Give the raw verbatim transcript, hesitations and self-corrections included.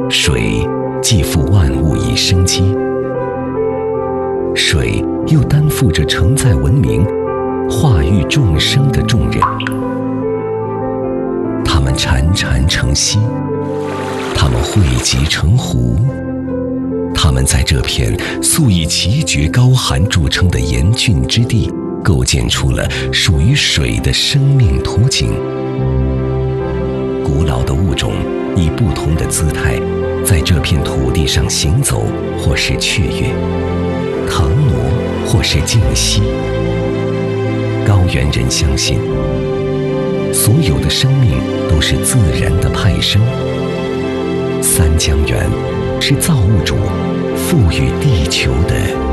水既赋万物以生机，水又担负着承载文明、化育众生的重任。它们潺潺成溪，它们汇集成湖，它们在这片素以奇绝高寒著称的严峻之地，构建出了属于水的生命图景。古老的物种以不同的姿态，在这片土地上行走，或是雀跃、腾挪，或是静息。高原人相信，所有的生命都是自然的派生。三江源是造物主赋予地球的